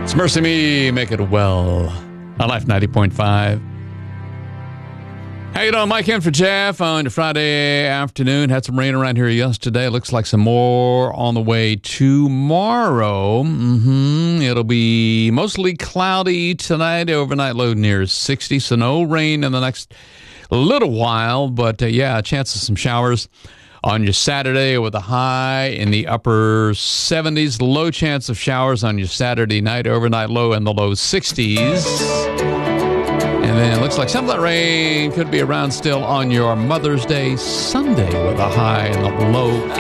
It's Mercy Me, Make It Well on Life 90.5. How you doing? Mike in for Jeff on your Friday afternoon. Had some rain around here yesterday. Looks like some more on the way tomorrow. It'll be mostly cloudy tonight. Overnight low near 60, so no rain in the next little while. But yeah, a chance of some showers on your Saturday with a high in the upper 70s. Low chance of showers on your Saturday night. Overnight low in the low 60s. And then it looks like some of that rain could be around still on your Mother's Day Sunday with a high in the low